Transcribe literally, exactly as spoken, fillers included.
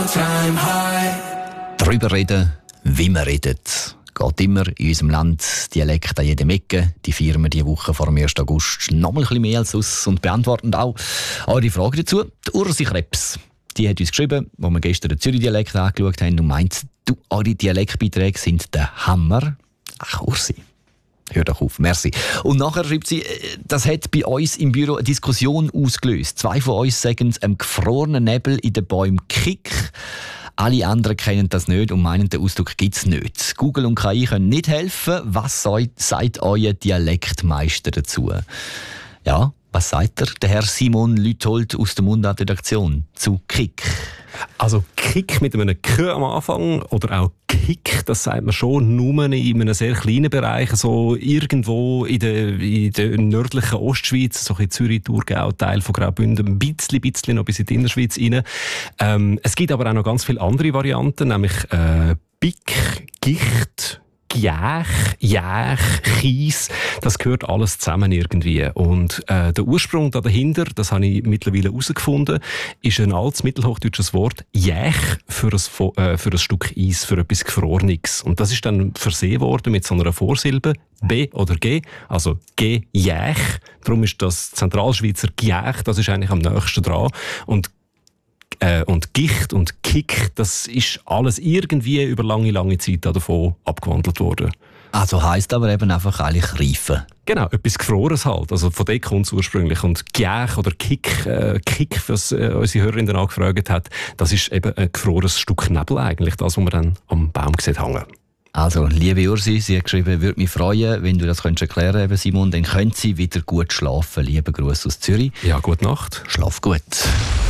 Darüber reden, wie wir reden. Geht immer in unserem Land Dialekt an jedem Ecke. Die feiern wir diese Woche vor dem ersten August noch mal ein bisschen mehr als uns und beantworten auch eure Fragen dazu. Die Ursi Krebs, die hat uns geschrieben, wo wir gestern den Zürich-Dialekt angeschaut haben und meint, du, eure Dialektbeiträge sind der Hammer. Ach, Ursi, hör doch auf, merci. Und nachher schreibt sie, das hat bei uns im Büro eine Diskussion ausgelöst. Zwei von uns sagen es, einem gefrorenen Nebel in den Bäumen Kick. Alle anderen kennen das nicht und meinen, den Ausdruck gibt es nicht. Google und K I können nicht helfen. Was sagt euer Dialektmeister dazu? Ja, was sagt er? Der Herr Simon Lüthold aus der Mundart-Redaktion zu Kick. Also Kick mit einem K am Anfang oder auch Kick, das sagt man schon nur in einem sehr kleinen Bereich, so irgendwo in der, in der nördlichen Ostschweiz, so in Zürich, Thurgau, Teil von Graubünden, ein bisschen, bisschen noch bis in die Innerschweiz rein. Ähm, es gibt aber auch noch ganz viele andere Varianten, nämlich äh, Bick, Gicht, Jäch, Jäch, Kies, das gehört alles zusammen irgendwie. Und äh, der Ursprung da dahinter, das habe ich mittlerweile herausgefunden, ist ein altes mittelhochdeutsches Wort Jäch für ein, äh, für ein Stück Eis, für etwas Gefrorenes. Und das ist dann versehen worden mit so einer Vorsilbe, B oder G, also G, Jäch. Darum ist das Zentralschweizer Jäch, das ist eigentlich am nächsten dran. Und Äh, und Gicht und Kick, das ist alles irgendwie über lange, lange Zeit davon abgewandelt worden. Also heisst aber eben einfach eigentlich reifen. Genau, etwas Gefrorenes halt. Also von dem kommt es ursprünglich. Und Giech oder Kick, äh, Kick, was äh, unsere Hörerin dann angefragt hat, das ist eben ein gefrorenes Stück Nebel eigentlich, das, was man dann am Baum sieht hängen. Also, liebe Ursi, sie hat geschrieben, würde mich freuen, wenn du das könntest erklären könntest, Simon, dann könnt sie wieder gut schlafen. Liebe Grüße aus Zürich. Ja, gute Nacht. Schlaf gut.